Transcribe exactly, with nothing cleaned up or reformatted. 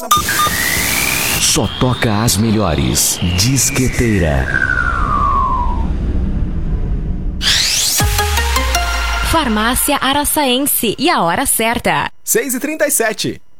Só toca as melhores. Disqueteira. Farmácia Araçaense. E a hora certa. seis e trinta e sete.